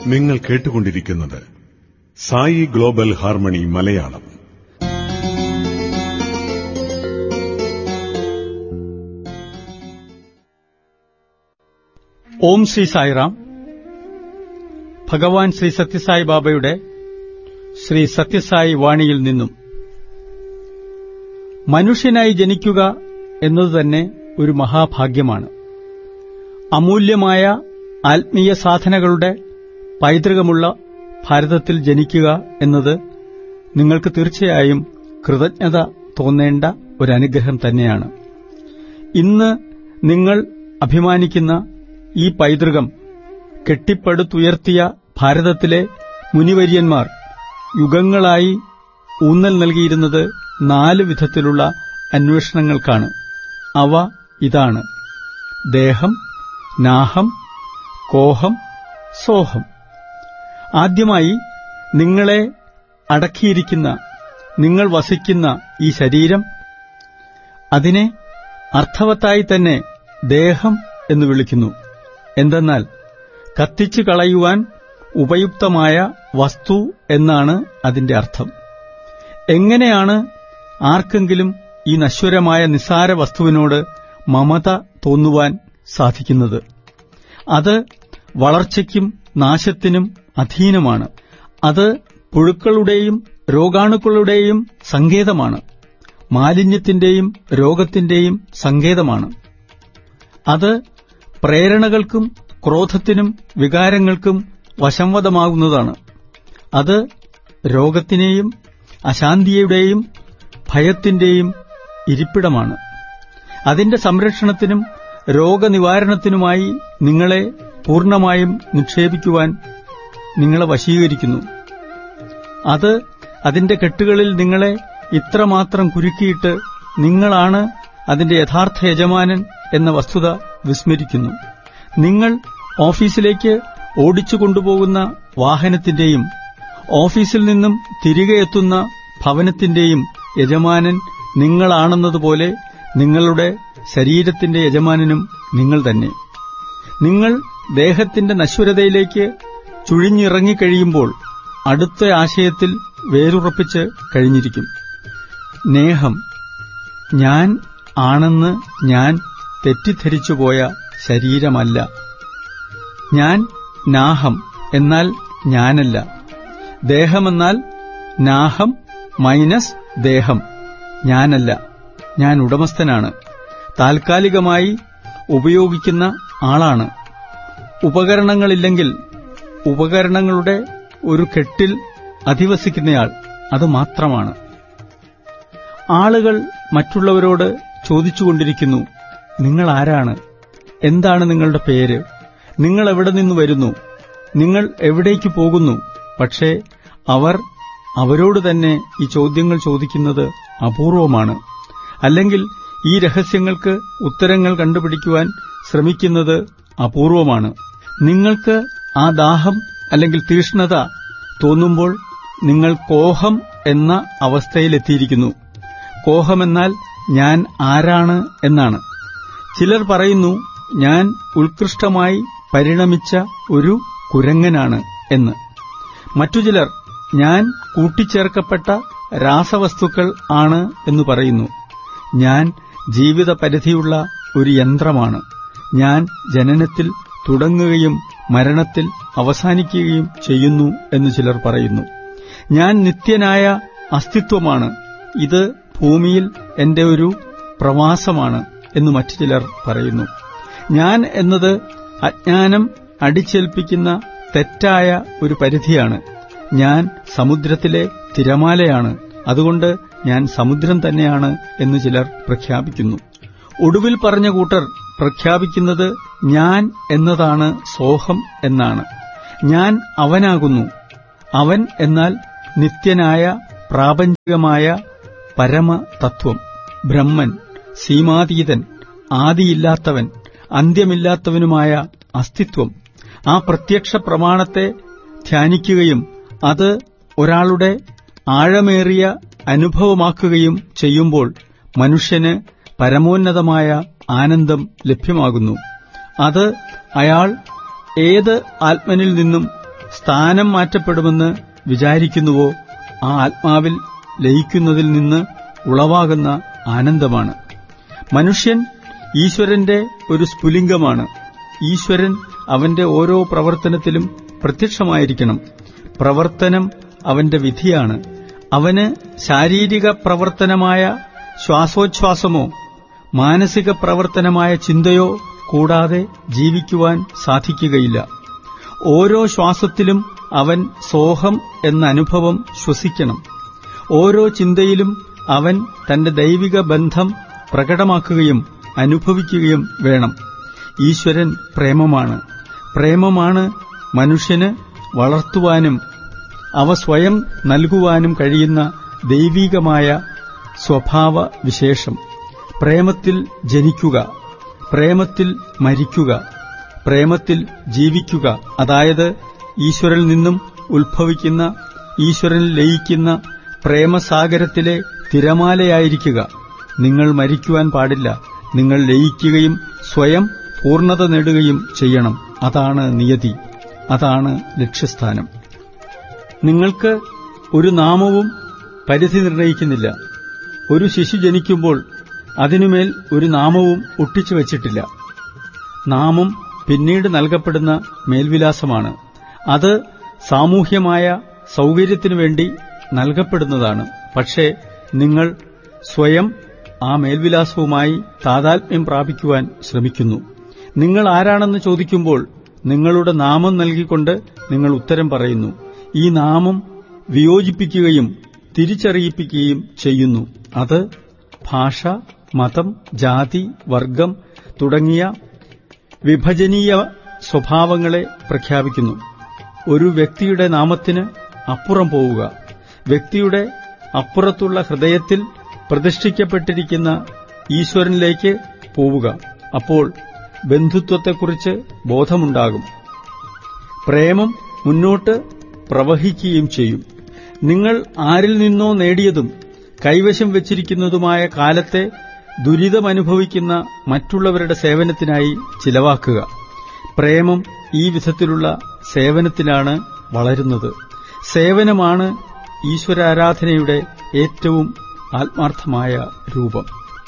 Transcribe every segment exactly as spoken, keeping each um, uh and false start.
നിങ്ങൾ കേട്ടുകൊണ്ടിരിക്കുന്നത് Sai global harmony Malayalam. ഓം ശ്രീ സായിറാം. ഭഗവാൻ ശ്രീ സത്യസായി ബാബയുടെ ശ്രീ സത്യസായി വാണിയിൽ നിന്നും മനുഷ്യനായി ജനിക്കുക എന്നതുതന്നെ ഒരു മഹാഭാഗ്യമാണ്. അമൂല്യമായ ആത്മീയ സാധനകളുടെ പൈതൃകമുള്ള ഭാരതത്തിൽ ജനിക്കുക എന്നത് നിങ്ങൾക്ക് തീർച്ചയായും കൃതജ്ഞത തോന്നേണ്ട ഒരനുഗ്രഹം തന്നെയാണ്. ഇന്ന് നിങ്ങൾ അഭിമാനിക്കുന്ന ഈ പൈതൃകം കെട്ടിപ്പടുത്തുയർത്തിയ ഭാരതത്തിലെ മുനിവര്യന്മാർ യുഗങ്ങളായി ഊന്നൽ നൽകിയിരുന്നത് നാല് വിധത്തിലുള്ള അന്വേഷണങ്ങൾക്കാണ്. അവ ഇതാണ്: ദേഹം, നാഹം, കോഹം, സോഹം. ആദ്യമായി നിങ്ങളെ അടക്കിയിരിക്കുന്ന, നിങ്ങൾ വസിക്കുന്ന ഈ ശരീരം, അതിനെ അർത്ഥവത്തായി തന്നെ ദേഹം എന്ന് വിളിക്കുന്നു. എന്തെന്നാൽ കത്തിച്ചു കളയുവാൻ ഉപയുക്തമായ വസ്തു എന്നാണ് അതിന്റെ അർത്ഥം. എങ്ങനെയാണ് ആർക്കെങ്കിലും ഈ നശ്വരമായ നിസ്സാര വസ്തുവിനോട് മമത തോന്നുവാൻ സാധിക്കുന്നത്? അത് വളർച്ചയ്ക്കും നാശത്തിനും അധീനമാണ്. അത് പുഴുക്കളുടെയും രോഗാണുക്കളുടെയും സങ്കേതമാണ്. മാലിന്യത്തിന്റെയും രോഗത്തിന്റെയും സങ്കേതമാണ്. അത് പ്രേരണകൾക്കും ക്രോധത്തിനും വികാരങ്ങൾക്കും വശംവദമാകുന്നതാണ്. അത് രോഗത്തിനെയും അശാന്തിയുടെയും ഭയത്തിന്റെയും ഇരിപ്പിടമാണ്. അതിന്റെ സംരക്ഷണത്തിനും രോഗനിവാരണത്തിനുമായി നിങ്ങളെ പൂർണ്ണമായും നിക്ഷേപിക്കുവാൻ നിങ്ങളെ വശീകരിക്കുന്നു. അത് അതിന്റെ കെട്ടുകളിൽ നിങ്ങളെ ഇത്രമാത്രം കുരുക്കിയിട്ട് നിങ്ങളാണ് അതിന്റെ യഥാർത്ഥ യജമാനൻ എന്ന വസ്തുത വിസ്മരിക്കുന്നു. നിങ്ങൾ ഓഫീസിലേക്ക് ഓടിച്ചു കൊണ്ടുപോകുന്ന വാഹനത്തിന്റെയും ഓഫീസിൽ നിന്നും തിരികെ എത്തുന്ന ഭവനത്തിന്റെയും യജമാനൻ നിങ്ങളാണെന്നതുപോലെ നിങ്ങളുടെ ശരീരത്തിന്റെ യജമാനനും നിങ്ങൾ തന്നെ. നിങ്ങൾ ദേഹത്തിന്റെ നശ്വരതയിലേക്ക് ചുഴിഞ്ഞിറങ്ങിക്കഴിയുമ്പോൾ അടുത്ത ആശയത്തിൽ വേരുറപ്പിച്ച് കഴിഞ്ഞിരിക്കും. നേഹം, ഞാൻ ആണെന്ന് ഞാൻ തെറ്റിദ്ധരിച്ചുപോയ ശരീരമല്ല. ഞാൻ നാഹം, എന്നാൽ ഞാനല്ല. ദേഹമെന്നാൽ നാഹം മൈനസ് ദേഹം, ഞാനല്ല. ഞാൻ ഉടമസ്ഥനാണ്. താൽക്കാലികമായി ഉപയോഗിക്കുന്ന ആളാണ്. ഉപകരണങ്ങളില്ലെങ്കിൽ ഉപകരണങ്ങളുടെ ഒരു കെട്ടിൽ അധിവസിക്കുന്നയാൾ, അത് മാത്രമാണ്. ആളുകൾ മറ്റുള്ളവരോട് ചോദിച്ചുകൊണ്ടിരിക്കുന്നു, നിങ്ങൾ ആരാണ്? എന്താണ് നിങ്ങളുടെ പേര്? നിങ്ങൾ എവിടെ നിന്ന് വരുന്നു? നിങ്ങൾ എവിടേക്ക് പോകുന്നു? പക്ഷേ അവർ അവരോട് തന്നെ ഈ ചോദ്യങ്ങൾ ചോദിക്കുന്നത് അപൂർവമാണ്. അല്ലെങ്കിൽ ഈ രഹസ്യങ്ങൾക്ക് ഉത്തരങ്ങൾ കണ്ടുപിടിക്കുവാൻ ശ്രമിക്കുന്നത് അപൂർവമാണ്. നിങ്ങൾക്ക് ആ ദാഹം അല്ലെങ്കിൽ തീഷ്ണത തോന്നുമ്പോൾ നിങ്ങൾ കോഹം എന്ന അവസ്ഥയിലെത്തിയിരിക്കുന്നു. കോഹമെന്നാൽ ഞാൻ ആരാണ് എന്നാണ്. ചിലർ പറയുന്നു, ഞാൻ ഉത്കൃഷ്ടമായി പരിണമിച്ച ഒരു കുരങ്ങനാണ് എന്ന്. മറ്റു ചിലർ ഞാൻ കൂട്ടിച്ചേർക്കപ്പെട്ട രാസവസ്തുക്കൾ ആണ് എന്ന് പറയുന്നു. ഞാൻ ജീവിത പരിധിയുള്ള ഒരു യന്ത്രമാണ്. ഞാൻ ജനനത്തിൽ തുടങ്ങുകയും മരണത്തിൽ അവസാനിക്കുകയും ചെയ്യുന്നു എന്ന് ചിലർ പറയുന്നു. ഞാൻ നിത്യനായ അസ്തിത്വമാണ്. ഇത് ഭൂമിയിൽ എന്റെ ഒരു പ്രവാസമാണ് എന്ന് മറ്റു ചിലർ പറയുന്നു. ഞാൻ എന്നത് അജ്ഞാനം അടിച്ചേൽപ്പിക്കുന്ന തെറ്റായ ഒരു പരിധിയാണ്. ഞാൻ സമുദ്രത്തിലെ തിരമാലയാണ്. അതുകൊണ്ട് ഞാൻ സമുദ്രം തന്നെയാണ് എന്ന് ചിലർ പ്രഖ്യാപിക്കുന്നു. ഒടുവിൽ പറഞ്ഞ കൂട്ടർ പ്രഖ്യാപിക്കുന്നത് ഞാൻ എന്നതാണ് സോഹം എന്നാണ്. ഞാൻ അവനാകുന്നു. അവൻ എന്നാൽ നിത്യനായ പ്രാപഞ്ചികമായ പരമതത്വം, ബ്രഹ്മൻ, സീമാതീതൻ, ആദിയില്ലാത്തവൻ, അന്ത്യമില്ലാത്തവനുമായ അസ്തിത്വം. ആ പ്രത്യക്ഷ പ്രമാണത്തെ ധ്യാനിക്കുകയും അത് ഒരാളുടെ ആഴമേറിയ അനുഭവമാക്കുകയും ചെയ്യുമ്പോൾ മനുഷ്യന് പരമോന്നതമായ ആനന്ദം ലഭ്യമാകുന്നു. അത് അയാൾ ഏത് ആത്മനിൽ നിന്നും സ്ഥാനം മാറ്റപ്പെടുമെന്ന് വിചാരിക്കുന്നുവോ ആ ആത്മാവിൽ ലയിക്കുന്നതിൽ നിന്ന് ഉളവാകുന്ന ആനന്ദമാണ്. മനുഷ്യൻ ഈശ്വരന്റെ ഒരു സ്ഫുലിംഗമാണ്. ഈശ്വരൻ അവന്റെ ഓരോ പ്രവർത്തനത്തിലും പ്രത്യക്ഷമായിരിക്കണം. പ്രവർത്തനം അവന്റെ വിധിയാണ്. അവന് ശാരീരിക പ്രവർത്തനമായ ശ്വാസോച്ഛ്വാസമോ മാനസിക പ്രവർത്തനമായ ചിന്തയോ കൂടാതെ ജീവിക്കുവാൻ സാധിക്കുകയില്ല. ഓരോ ശ്വാസത്തിലും അവൻ സോഹം എന്ന അനുഭവം ശ്വസിക്കണം. ഓരോ ചിന്തയിലും അവൻ തന്റെ ദൈവിക ബന്ധം പ്രകടമാക്കുകയും അനുഭവിക്കുകയും വേണം. ഈശ്വരൻ പ്രേമമാണ്. പ്രേമമാണ് മനുഷ്യന് വളർത്തുവാനും അവ സ്വയം നൽകുവാനും കഴിയുന്ന ദൈവികമായ സ്വഭാവ വിശേഷം. പ്രേമത്തിൽ ജനിക്കുക, പ്രേമത്തിൽ മരിക്കുക, പ്രേമത്തിൽ ജീവിക്കുക, അതായത് ഈശ്വരനിൽ നിന്നും ഉത്ഭവിക്കുന്ന, ഈശ്വരനിൽ ലയിക്കുന്ന പ്രേമസാഗരത്തിലെ തിരമാലയായിരിക്കുക. നിങ്ങൾ മരിക്കുവാൻ പാടില്ല. നിങ്ങൾ ലയിക്കുകയും സ്വയം പൂർണ്ണത നേടുകയും ചെയ്യണം. അതാണ് നിയതി, അതാണ് ലക്ഷ്യസ്ഥാനം. നിങ്ങൾക്ക് ഒരു നാമവും പരിധി നിർണയിക്കുന്നില്ല. ഒരു ശിശു ജനിക്കുമ്പോൾ അതിനുമേൽ ഒരു നാമവും ഒട്ടിച്ചു വച്ചിട്ടില്ല. നാമം പിന്നീട് നൽകപ്പെടുന്ന മേൽവിലാസമാണ്. അത് സാമൂഹ്യമായ സൗകര്യത്തിനു വേണ്ടി നൽകപ്പെടുന്നതാണ്. പക്ഷേ നിങ്ങൾ സ്വയം ആ മേൽവിലാസവുമായി താതാത്മ്യം പ്രാപിക്കുവാൻ ശ്രമിക്കുന്നു. നിങ്ങൾ ആരാണെന്ന് ചോദിക്കുമ്പോൾ നിങ്ങളുടെ നാമം നൽകിക്കൊണ്ട് നിങ്ങൾ ഉത്തരം പറയുന്നു. ഈ നാമം വിയോജിപ്പിക്കുകയും തിരിച്ചറിയിപ്പിക്കുകയും ചെയ്യുന്നു. അത് ഭാഷ, മതം, ജാതി, വർഗം തുടങ്ങിയ വിഭജനീയ സ്വഭാവങ്ങളെ പ്രഖ്യാപിക്കുന്നു. ഒരു വ്യക്തിയുടെ നാമത്തിന് അപ്പുറം പോവുക, വ്യക്തിയുടെ അപ്പുറത്തുള്ള ഹൃദയത്തിൽ പ്രതിഷ്ഠിക്കപ്പെട്ടിരിക്കുന്ന ഈശ്വരനിലേക്ക് പോവുക. അപ്പോൾ ബന്ധുത്വത്തെക്കുറിച്ച് ബോധമുണ്ടാകും. പ്രേമം മുന്നോട്ട് പ്രവഹിക്കുകയും ചെയ്യും. നിങ്ങൾ ആരിൽ നിന്നോ നേടിയതും കൈവശം വച്ചിരിക്കുന്നതുമായ കാലത്തെ ദുരിതമനുഭവിക്കുന്ന മറ്റുള്ളവരുടെ സേവനത്തിനായി ചിലവാക്കുക. പ്രേമം ഈ വിധത്തിലുള്ള സേവനത്തിലാണ് വളരുന്നത്. സേവനമാണ് ഈശ്വരാരാധനയുടെ ഏറ്റവും ആത്മാർത്ഥമായ രൂപം.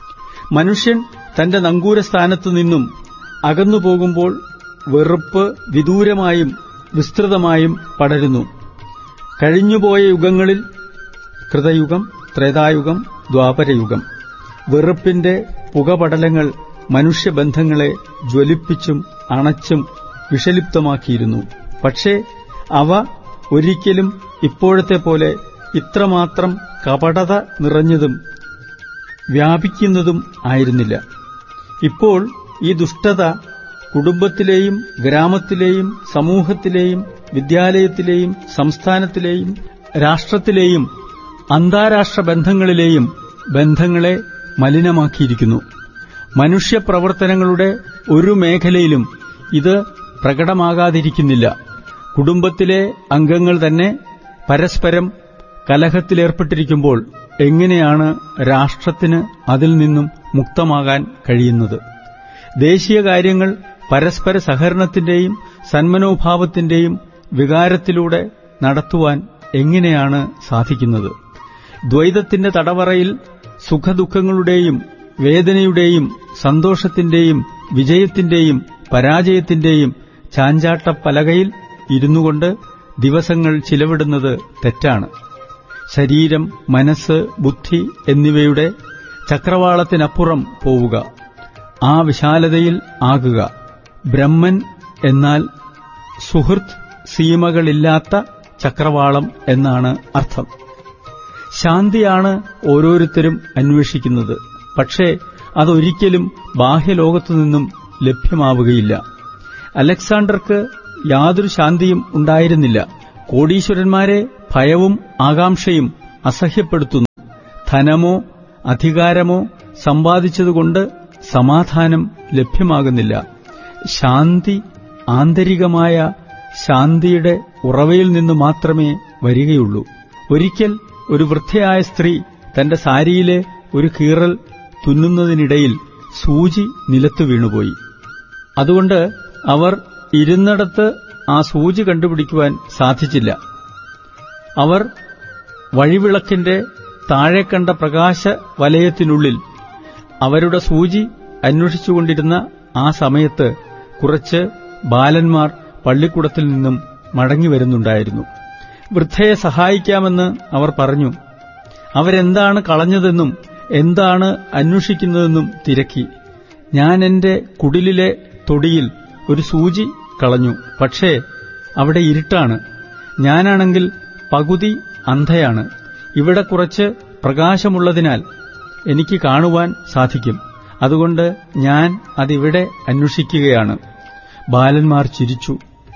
മനുഷ്യൻ തന്റെ നങ്കൂരസ്ഥാനത്തു നിന്നും അകന്നുപോകുമ്പോൾ വെറുപ്പ് വിദൂരമായും വിസ്തൃതമായും പടരുന്നു. കഴിഞ്ഞുപോയ യുഗങ്ങളിൽ കൃതയുഗം, ത്രേതായുഗം, ദ്വാപരയുഗം, വെറുപ്പിന്റെ പുകപടലങ്ങൾ മനുഷ്യബന്ധങ്ങളെ ജ്വലിപ്പിച്ചും അണച്ചും വിഷലിപ്തമാക്കിയിരുന്നു. പക്ഷേ അവ ഒരിക്കലും ഇപ്പോഴത്തെ പോലെ ഇത്രമാത്രം കപടത നിറഞ്ഞതും വ്യാപിക്കുന്നതും ആയിരുന്നില്ല. ഇപ്പോൾ ഈ ദുഷ്ടത കുടുംബത്തിലെയും ഗ്രാമത്തിലെയും സമൂഹത്തിലെയും വിദ്യാലയത്തിലെയും സംസ്ഥാനത്തിലെയും രാഷ്ട്രത്തിലെയും അന്താരാഷ്ട്ര ബന്ധങ്ങളിലെയും ബന്ധങ്ങളെ മലിനമാക്കിയിരിക്കുന്നു. മനുഷ്യപ്രവർത്തനങ്ങളുടെ ഒരു മേഖലയിലും ഇത് പ്രകടമാകാതിരിക്കുന്നില്ല. കുടുംബത്തിലെ അംഗങ്ങൾ തന്നെ പരസ്പരം കലഹത്തിലേർപ്പെട്ടിരിക്കുമ്പോൾ എങ്ങനെയാണ് രാഷ്ട്രത്തിന് അതിൽ നിന്നും മുക്തമാകാൻ കഴിയുന്നത്? ദേശീയ കാര്യങ്ങൾ പരസ്പര സഹകരണത്തിന്റെയും സന്മനോഭാവത്തിന്റെയും വികാരത്തിലൂടെ നടത്തുവാൻ എങ്ങനെയാണ് സാധിക്കുന്നത്? ദ്വൈതത്തിന്റെ തടവറയിൽ സുഖദുഃഖങ്ങളുടെയും വേദനയുടെയും സന്തോഷത്തിന്റെയും വിജയത്തിന്റെയും പരാജയത്തിന്റെയും ചാഞ്ചാട്ടപ്പലകയിൽ ഇരുന്നുകൊണ്ട് ദിവസങ്ങൾ ചിലവിടുന്നത് തെറ്റാണ്. ശരീരം, മനസ്സ്, ബുദ്ധി എന്നിവയുടെ ചക്രവാളത്തിനപ്പുറം പോവുക, ആ വിശാലതയിൽ ആകുക. ബ്രഹ്മൻ എന്നാൽ സുഹൃത്ത് സീമകളില്ലാത്ത ചക്രവാളം എന്നാണ് അർത്ഥം. ശാന്തിയാണ് ഓരോരുത്തരും അന്വേഷിക്കുന്നത്. പക്ഷേ അതൊരിക്കലും ബാഹ്യലോകത്തുനിന്നും ലഭ്യമാവുകയില്ല. അലക്സാണ്ടർക്ക് യാതൊരു ശാന്തിയും ഉണ്ടായിരുന്നില്ല. കോടീശ്വരന്മാരെ ഭയവും ആകാംക്ഷയും അസഹ്യപ്പെടുത്തുന്നു. ധനമോ അധികാരമോ സമ്പാദിച്ചതുകൊണ്ട് സമാധാനം ലഭ്യമാകുന്നില്ല. ശാന്തി ആന്തരികമായ ശാന്തിയുടെ ഉറവയിൽ നിന്ന് മാത്രമേ വരികയുള്ളൂ. ഒരിക്കൽ ഒരു വൃദ്ധയായ സ്ത്രീ തന്റെ സാരിയിലെ ഒരു കീറൽ തുന്നുന്നതിനിടയിൽ സൂചി നിലത്തു വീണുപോയി. അതുകൊണ്ട് അവർ ഇരുന്നിടത്ത് ആ സൂചി കണ്ടുപിടിക്കുവാൻ സാധിച്ചില്ല. അവർ വഴിവിളക്കിന്റെ താഴെ കണ്ട പ്രകാശ വലയത്തിനുള്ളിൽ അവരുടെ സൂചി അന്വേഷിച്ചുകൊണ്ടിരുന്ന ആ സമയത്ത് കുറച്ച് ബാലന്മാർ പള്ളിക്കൂടത്തിൽ നിന്നും മടങ്ങിവരുന്നുണ്ടായിരുന്നു. വൃദ്ധയെ സഹായിക്കാമെന്ന് അവർ പറഞ്ഞു. അവരെന്താണ് കളഞ്ഞതെന്നും എന്താണ് അന്വേഷിക്കുന്നതെന്നും തിരക്കി. ഞാൻ എന്റെ കുടിലിലെ തൊടിയിൽ ഒരു സൂചി കളഞ്ഞു, പക്ഷേ അവിടെ ഇരുട്ടാണ്. ഞാനാണെങ്കിൽ പകുതി അന്ധയാണ്. ഇവിടെ കുറച്ച് പ്രകാശമുള്ളതിനാൽ എനിക്ക് കാണുവാൻ സാധിക്കും. അതുകൊണ്ട് ഞാൻ അതിവിടെ അന്വേഷിക്കുകയാണ്. ബാലന്മാർ ചിരിച്ചു.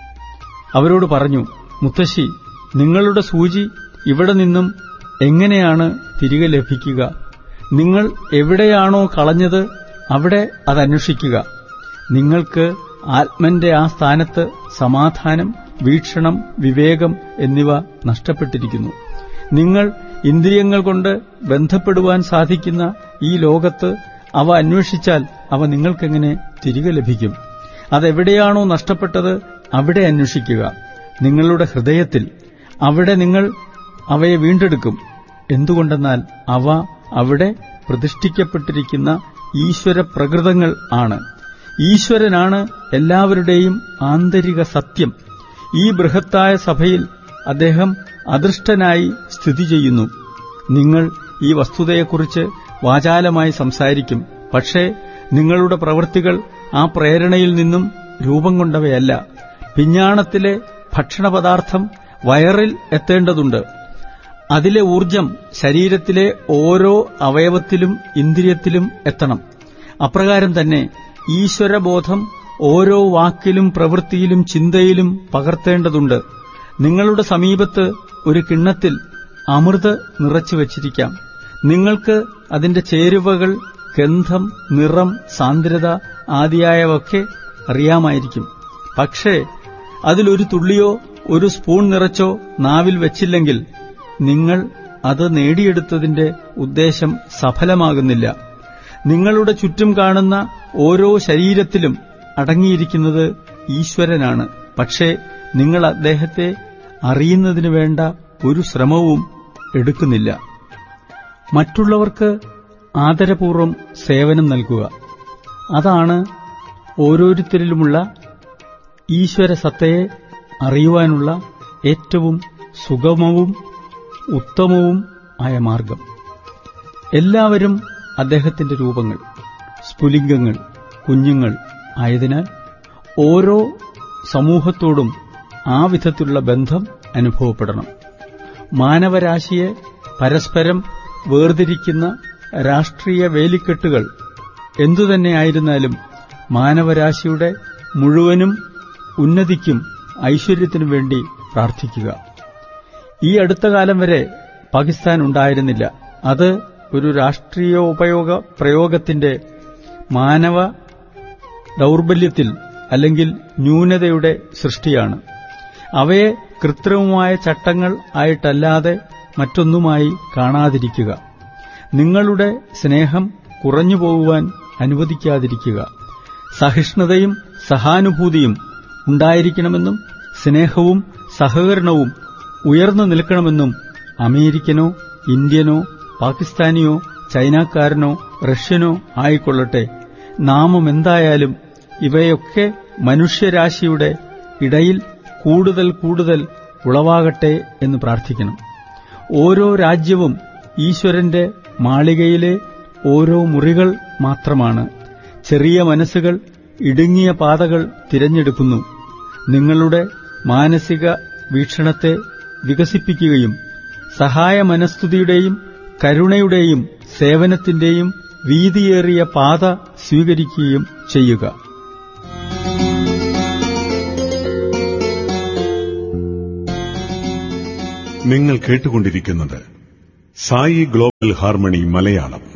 അവരോട് പറഞ്ഞു, മുത്തശ്ശി, നിങ്ങളുടെ സൂചി ഇവിടെ നിന്നും എങ്ങനെയാണ് തിരികെ ലഭിക്കുക? നിങ്ങൾ എവിടെയാണോ കളഞ്ഞത് അവിടെ അതന്വേഷിക്കുക. നിങ്ങൾക്ക് ആത്മന്റെ ആ സ്ഥാനത്ത് സമാധാനം, വീക്ഷണം, വിവേകം എന്നിവ നഷ്ടപ്പെട്ടിരിക്കുന്നു. നിങ്ങൾ ഇന്ദ്രിയങ്ങൾ കൊണ്ട് ബന്ധപ്പെടുവാൻ സാധിക്കുന്ന ഈ ലോകത്ത് അവ അന്വേഷിച്ചാൽ അവ നിങ്ങൾക്കെങ്ങനെ തിരികെ ലഭിക്കും? അതെവിടെയാണോ നഷ്ടപ്പെട്ടത് അവിടെ അന്വേഷിക്കുക. നിങ്ങളുടെ ഹൃദയത്തിൽ, അവിടെ നിങ്ങൾ അവയെ വീണ്ടെടുക്കും. എന്തുകൊണ്ടെന്നാൽ അവ അവിടെ പ്രതിഷ്ഠിക്കപ്പെട്ടിരിക്കുന്ന ഈശ്വര പ്രകൃതങ്ങൾ ആണ്. ഈശ്വരനാണ് എല്ലാവരുടെയും ആന്തരിക സത്യം. ഈ ബൃഹത്തായ സഭയിൽ അദ്ദേഹം അദൃഷ്ടനായി സ്ഥിതി ചെയ്യുന്നു. നിങ്ങൾ ഈ വസ്തുതയെക്കുറിച്ച് വാചാലമായി സംസാരിക്കും, പക്ഷേ നിങ്ങളുടെ പ്രവൃത്തികൾ ആ പ്രേരണയിൽ നിന്നും രൂപം കൊണ്ടവയല്ല. പിഞ്ഞാണത്തിലെ ഭക്ഷണപദാർത്ഥം വയറിൽ എത്തേണ്ടതുണ്ട്. അതിലെ ഊർജം ശരീരത്തിലെ ഓരോ അവയവത്തിലും ഇന്ദ്രിയത്തിലും എത്തണം. അപ്രകാരം തന്നെ ഈശ്വരബോധം ഓരോ വാക്കിലും പ്രവൃത്തിയിലും ചിന്തയിലും പകർത്തേണ്ടതുണ്ട്. നിങ്ങളുടെ സമീപത്ത് ഒരു കിണ്ണത്തിൽ അമൃത് നിറച്ചു വച്ചിരിക്കാം. നിങ്ങൾക്ക് അതിന്റെ ചേരുവകൾ, ഗന്ധം, നിറം, സാന്ദ്രത ആദിയായവയൊക്കെ അറിയാമായിരിക്കും. പക്ഷേ അതിലൊരു തുള്ളിയോ ഒരു സ്പൂൺ നിറച്ചോ നാവിൽ വെച്ചില്ലെങ്കിൽ നിങ്ങൾ അത് നേടിയെടുത്തതിന്റെ ഉദ്ദേശം സഫലമാകുന്നില്ല. നിങ്ങളുടെ ചുറ്റും കാണുന്ന ഓരോ ശരീരത്തിലും അടങ്ങിയിരിക്കുന്നത് ഈശ്വരനാണ്. പക്ഷേ നിങ്ങൾ അദ്ദേഹത്തെ അറിയുന്നതിനു വേണ്ട ഒരു ശ്രമവും എടുക്കുന്നില്ല. മറ്റുള്ളവർക്ക് ആദരപൂർവ്വം സേവനം നൽകുക, അതാണ് ഓരോരുത്തരിലുമുള്ള ഈശ്വരസത്തയെ അറിയുവാനുള്ള ഏറ്റവും സുഗമവും ഉത്തമവും ആയ മാർഗം. എല്ലാവരും അദ്ദേഹത്തിന്റെ രൂപങ്ങൾ, സ്ഫുലിംഗങ്ങൾ, കുഞ്ഞുങ്ങൾ ആയതിനാൽ ഓരോ സമൂഹത്തോടും ആ വിധത്തിലുള്ള ബന്ധം അനുഭവപ്പെടണം. മാനവരാശിയെ പരസ്പരം വേർതിരിക്കുന്ന രാഷ്ട്രീയ വേലിക്കെട്ടുകൾ എന്തുതന്നെയായിരുന്നാലും മാനവരാശിയുടെ മുഴുവനും ഉന്നതിക്കും ഐശ്വര്യത്തിനും വേണ്ടി പ്രാർത്ഥിക്കുക. ഈ അടുത്ത കാലം വരെ പാകിസ്ഥാൻ ഉണ്ടായിരുന്നില്ല. അത് ഒരു രാഷ്ട്രീയോപയോഗ പ്രയോഗത്തിന്റെ മാനവ ദൌർബല്യത്തിൽ അല്ലെങ്കിൽ ന്യൂനതയുടെ സൃഷ്ടിയാണ്. അവയെ കൃത്രിമമായ ചട്ടങ്ങൾ ആയിട്ടല്ലാതെ മറ്റൊന്നുമായി കാണാതിരിക്കുക. നിങ്ങളുടെ സ്നേഹം കുറഞ്ഞുപോകുവാൻ അനുവദിക്കാതിരിക്കുക. സഹിഷ്ണുതയും സഹാനുഭൂതിയും ഉണ്ടായിരിക്കണമെന്നും സ്നേഹവും സഹകരണവും ഉയർന്നു നിൽക്കണമെന്നും അമേരിക്കനോ ഇന്ത്യനോ പാകിസ്ഥാനിയോ ചൈനക്കാരനോ റഷ്യനോ ആയിക്കൊള്ളട്ടെ, നാമമെന്തായാലും ഇവയൊക്കെ മനുഷ്യരാശിയുടെ ഇടയിൽ കൂടുതൽ കൂടുതൽ ഉളവാകട്ടെ എന്ന് പ്രാർത്ഥിക്കണം. ഓരോ രാജ്യവും ഈശ്വരന്റെ മാളികയിലെ ഓരോ മുറികൾ മാത്രമാണ്. ചെറിയ മനസ്സുകൾ ഇടുങ്ങിയ പാതകൾ തിരഞ്ഞെടുക്കുന്നു. നിങ്ങളുടെ മാനസിക വീക്ഷണത്തെ വികസിപ്പിക്കുകയും സഹായ മനസ്തുതിയുടെയും കരുണയുടെയും സേവനത്തിന്റെയും വീതിയേറിയ പാത സ്വീകരിക്കുകയും ചെയ്യുക. നിങ്ങൾ കേട്ടുകൊണ്ടിരിക്കുന്നത് സായി ഗ്ലോബൽ ഹാർമണി മലയാളം.